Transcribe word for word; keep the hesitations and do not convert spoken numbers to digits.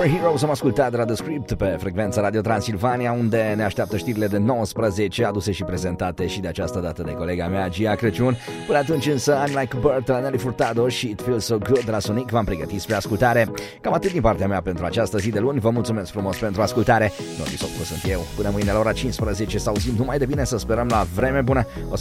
Our Heroes am ascultat de la The Script pe frecvența Radio Transilvania, unde ne așteaptă știrile de nouăsprezece, aduse și prezentate și de această dată de colega mea, Gia Crăciun. Până atunci însă, I'm Like a Bird de la Nelly Furtado și It Feels So Good de la Sonic v-am pregătit spre ascultare. Cam atât din partea mea pentru această zi de luni. Vă mulțumesc frumos pentru ascultare. Norbi Socru sunt eu. Până mâine la ora cincisprezece să auzim numai de bine, să sperăm la vreme bună. O